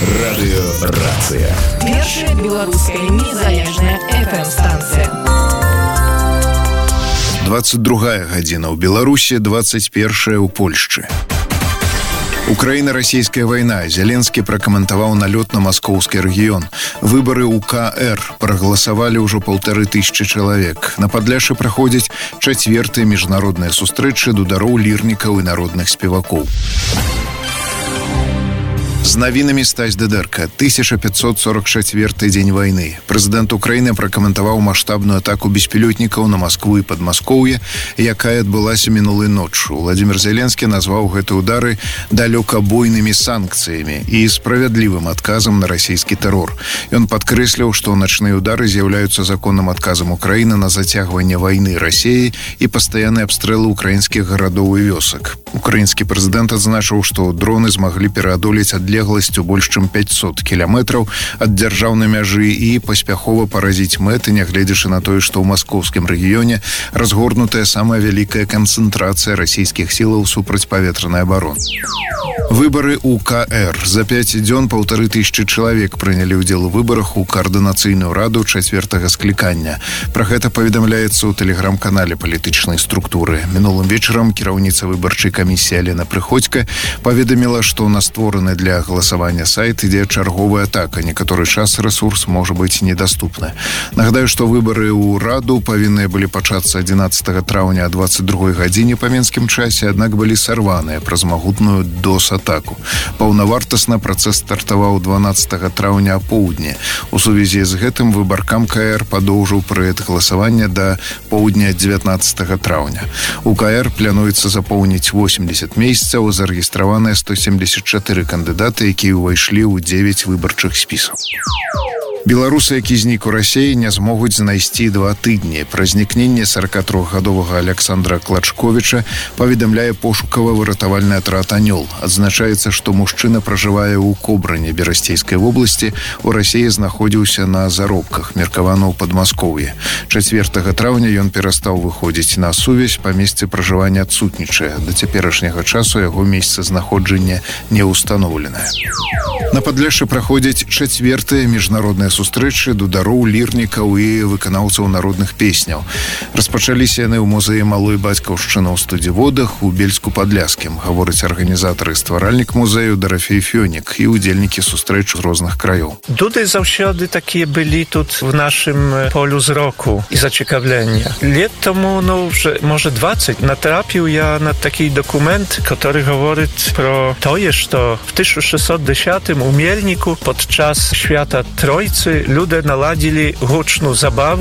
Радыёрацыя. Першая беларуская незалежная FM-станцыя. 22 гадзіна ў Беларусі, 21 ў Польшчы. Украіна-расійская вайна. Зеленскі пракаментаваў налёт на маскоўскі рэгіён. Выбары ў КР прагаласавалі ўжо 1500 чалавек. На Падляшшы праходзяць 4-тыя міжнародныя сустрэчы дудароў, лірнікаў і народных спевакоў. З навінамі Стась Дедерка. 1544 дзень вайны. Прэзідэнт Украіны пракаментаваў маштабную атаку беспілётнікаў на Маскву і Падмаскоўе, якая адбылася мінулай ноччу. Владзімір Зеленскі назваў гэтыя ўдары далёкабойнымі санкцыямі і справядлівым адказам на расійскі тэрор. Ён падкрэсліў, што начныя ўдары з'яўляюцца законным адказам Украіны на зацягванне вайны Расіі і пастаянныя абстрэлы украінскіх гарадоў і вёсак. Украінскі прэзідэнт адзначыў, што дроны змаглі пераадолець адлегласцю больш чым 500 кіламетраў ад дзяржаўнай мяжы і паспяхова паразіць мэты, нягледзячы на тое, што ў маскоўскім рэгіёне разгорнутая самая вялікая канцэнтрацыя расійскіх сілаў супрацьпаветранай абароны. Выбары ў КР. За 5 дзён 1500 чалавек прынялі ўдзел у выбарах у каардынацыйную раду 4-го склікання. Пра гэта паведамляецца ў тэлеграм-канале палітычнай структуры. Мінулым вечарам кіраўніца выбарчай камісіі Алена Прыходька паведаміла, што на створаны для галасавання сайт ідзе чарговая атака. Некаторы час рэсурс можа быць недаступны. Нагадаю, што выбары ў раду павінны былі пачацца 11 траўня о 22 гадзіне па менскім часе, аднак былі сарваныя праз магутную DOS-атаку. Паўнавартасна працэс стартаваў 12 траўня апоўдні. У сувязі з гэтым выбаркам КР падоўжыў перыяд галасавання да поўдня 19 траўня. У КР плануецца запоўніць 80 месяцаў, зарэгістраваныя 174 кандыдаты, якія ўвайшлі ў 9 выбарчых спісаў. Беларусы, які знік у Расіі, не змогуць знайсці 2 тыдні. Пра знікненне 43гадовага Александра Клачковіча паведамляе пошукава-выратавальны атрад «Анёл». Адзначаецца, што мужчына пражывае ў Кобрыне Берасцейскай вобласці. У Расіі знаходзіўся на заробках, меркавана ў Падмаскоўі. 4 траўня ён перастаў выходзіць на сувязь, па месцы пражывання адсутнічае. Да цяперашняга часу яго месца знаходжання не ўстаноўленае. На Падляшшы праходзяць 4-тыя міжнародныя сустрэчы дудароў, лірнікаў і выканаўцаў народных песняў. Распачаліся яны ў музеі малой бацькаўшчыны ў Студзіводах у Бельску-Падляскім, гаворыць арганізатар і стваральнік музею Дарафей Фёнік і удзельнікі сустрэч з розных краёў. Туды заўсёды такія былі тут в нашым полю зроку і зацікавлення. Лет тому, може 20, натрапіў я на такі документ, который гаворыць про тое, што в 1610 у Мельніку падчас свята Тройцы люди наладили гучну забаву